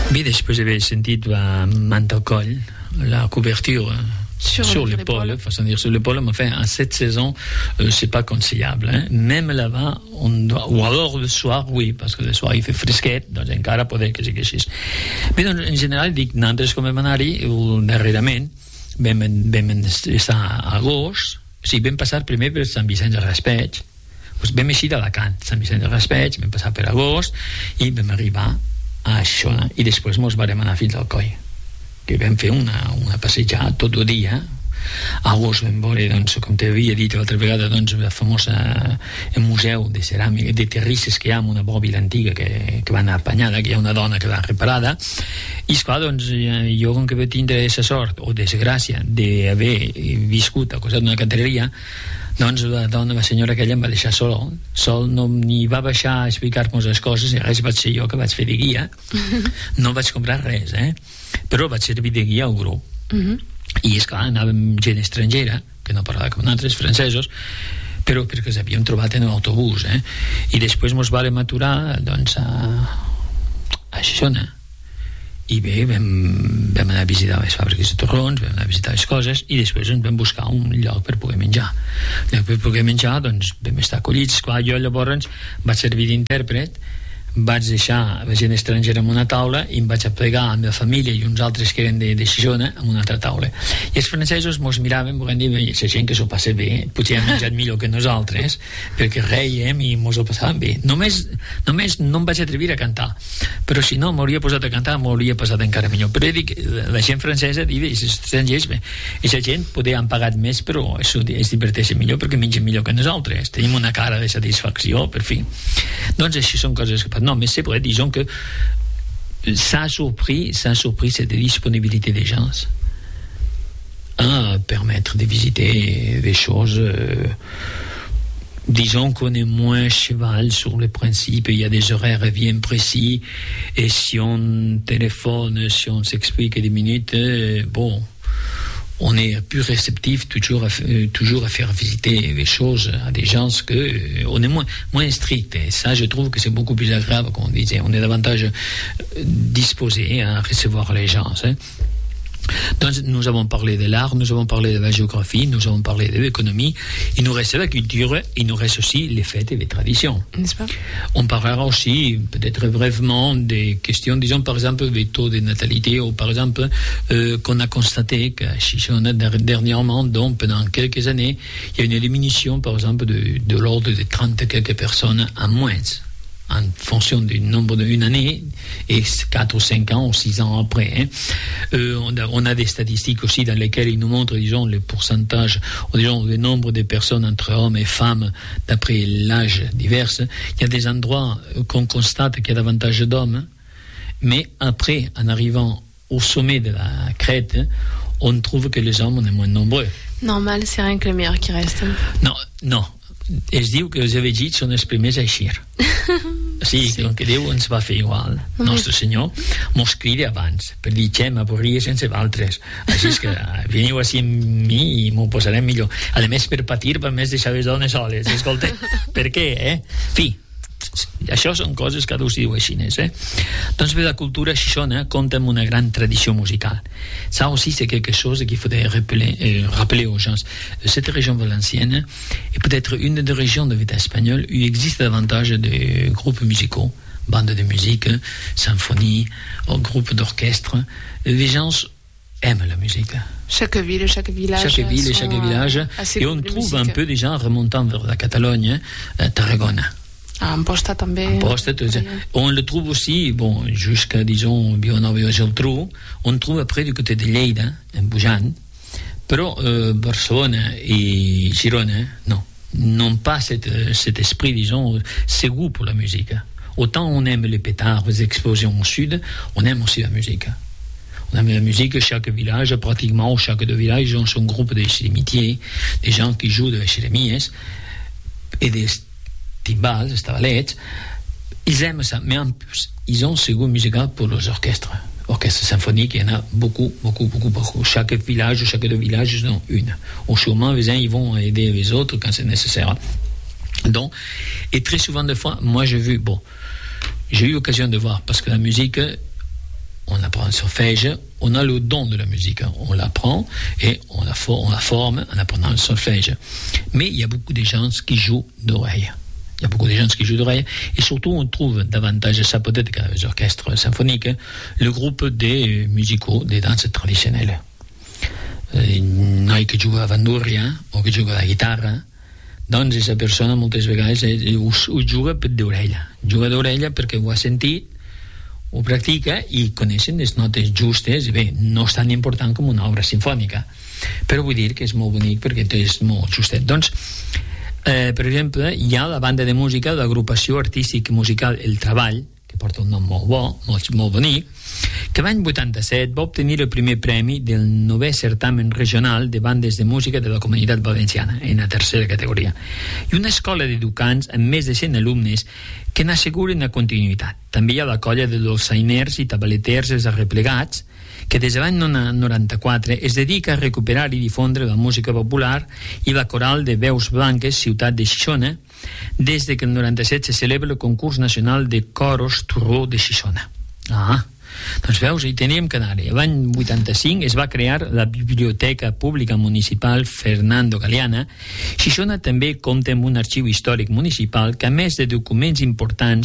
Bé, després d'haver sentit la manta al coll, la couverture sur l'épaule, façon de dire sur l'épaule, mais enfin, à cette saison, c'est pas conseillable. Hein. Même là-bas, ou alors le soir, oui, parce que le soir il fait fresquet, doncs encara poder que sigui així. Bé, doncs, en general, dic, nosaltres com vam anar-hi, darrerament, vam estar a agost, o sigui, vam passar primer per Sant Vicenç de Raspeig, doncs vam eixir d'Alacant, Sant Vicenç de Raspeig, vam passar per agost, i vam arribar a Xixona, i després mos vam anar fins al coll, que vam fer una passejada tot el dia. A agost vam veure, doncs, com t'havia dit l'altra vegada, doncs, la famosa museu de ceràmica, de terrisses que hi ha amb una bòbila antiga que va anar apanyada, que hi ha una dona que l'ha reparada, i esclar, doncs, jo com que vaig tindre aquesta sort o desgràcia d'haver viscut al costat d'una cantereria, doncs la dona, la senyora aquella em va deixar sol, no ni va baixar a explicar-nos les coses, i res vaig ser jo que vaig fer de guia. No vaig comprar res, però vaig servir de guia al grup. I esclar, anàvem gent estrangera que no parlava com nosaltres, francesos, però perquè s'havíem trobat en l'autobús, i després mos vàrem aturar, doncs, a Xixona, i bé, vam anar a visitar les fàbriques de torrons, vam anar a visitar les coses, i després ens vam buscar un lloc per poder menjar. Per poder menjar, doncs, vam estar acollits. Clar, jo llavors vaig servir d'intèrpret, vaig deixar la gent estrangera en una taula i em vaig aplegar amb la família i uns altres que eren de Xixona en una altra taula. I els francesos mos miraven, volent dir, la gent que s'ho passa bé, potser ha menjat millor que nosaltres, perquè reiem i mos ho passàvem bé. Només no em vaig atrevir a cantar, però si no m'hauria posat a cantar m'hauria passat encara millor. Però dic, la gent francesa, els estrangers, aquesta gent poder han pagat més, però es diverteixen millor perquè mengen millor que nosaltres. Tenim una cara de satisfacció, per fi. Doncs així són coses que non, mais c'est vrai, disons que ça a surpris cette disponibilité des gens à permettre de visiter des choses. Disons qu'on est moins cheval sur le principe, il y a des horaires bien précis, et si on téléphone, si on s'explique des minutes, bon, on est plus réceptif toujours à faire visiter les choses à des gens que on est moins strict, et ça je trouve que c'est beaucoup plus agréable, comme on disait, on est davantage disposé à recevoir les gens. Donc nous avons parlé de l'art, nous avons parlé de la géographie, nous avons parlé de l'économie, il nous reste la culture, il nous reste aussi les fêtes et les traditions, n'est-ce pas? On parlera aussi peut-être brièvement des questions, disons par exemple des taux de natalité, ou par exemple qu'on a constaté qu'à Xixona dernièrement, donc pendant quelques années, il y a une diminution par exemple de l'ordre de 30 quelques personnes en moins en fonction du nombre d'une année, et 4 ou 5 ans ou 6 ans après. On a des statistiques aussi dans lesquelles ils nous montrent, disons, le pourcentage, ou disons, le nombre de personnes entre hommes et femmes d'après l'âge divers. Il y a des endroits qu'on constate qu'il y a davantage d'hommes, mais après, en arrivant au sommet de la crête, on trouve que les hommes sont moins nombreux. Normal, c'est rien que le meilleur qui reste. Non. Es diu que els afegits són els primers a eixir. Sí, com que Déu ens va fer igual, Nostre Senyor mos crida abans per dir, m'avorria sense valtres, així que veniu així amb mi i m'ho posarem millor. A més, per patir, per més deixar les dones soles. Escolta, per què, Fi, això són coses que ho diu així, Donc la culture Xixona compte amb una gran tradition musicale. Ça aussi c'est quelque chose qu'il faudrait rappeler aux gens. Cette région valencienne est peut-être une des régions de l'État espagnol où il existe davantage de groupes musicaux, bandes de musique, symphonies, groupes d'orchestre. Les gens aiment la musique. Chaque ville, chaque village. Et on trouve un peu déjà remontant vers la Catalogne, Tarragona. À Amposta també. On le trouve aussi, jusqu'à, disons, Vilanova i Geltrú, on trouve après du côté de Lleida, en pujant, però Barcelona et Girona, n'ont pas cet esprit, disons, ce goût pour la musique. Autant on aime les pétards, les explosions au sud, on aime aussi la musique. On aime la musique, chaque village, pratiquement, chaque deux villages ont son groupe de chirimiers, des gens qui jouent de la chiremies, et des timbales, des tabalets. Ils aiment ça, mais en plus, ils ont ce goût musical pour les orchestres symphoniques. Il y en a beaucoup. Chaque village, chaque deux villages, ils ont une. Au chemin, les uns, ils vont aider les autres quand c'est nécessaire. Donc, et très souvent de fois, moi j'ai eu l'occasion de voir, parce que la musique, on apprend le solfège, on a le don de la musique, on l'apprend et on la forme en apprenant le solfège. Mais il y a beaucoup de gens qui jouent d'oreille. Et surtout, on trouve davantage ça peut-être qu'à les orchestres symphoniques, le groupe des musicaux, des danses traditionnelles. Noi que juga a bandurria o que juga a la guitarra, doncs aquesta persona moltes vegades ho juga d'orella perquè ho ha sentit, ho practica i coneixen les notes justes. Bé, no és tan important com una obra sinfònica, però vull dir que és molt bonic perquè és molt justet. Doncs, per exemple, hi ha la banda de música de l'agrupació artística musical El Treball, que porta un nom molt bo, molt bonic, que l'any 87 va obtenir el primer premi del 9è certamen regional de bandes de música de la Comunitat Valenciana, en la tercera categoria, i una escola d'educants amb més de 100 alumnes que n'asseguren la continuïtat. També hi ha la colla de dolçainers i tabaleters els arreplegats, que des de l'any 94 es dedica a recuperar i difondre la música popular, i la coral de Veus Blanques, Ciutat de Xixona, des de que el 97 se celebra el concurs nacional de coros Turró de Xixona. Doncs veus, hi teníem que anar. L'any 85 es va crear la Biblioteca Pública Municipal Fernando Galeana. Xixona també compta amb un arxiu històric municipal que, a més de documents importants,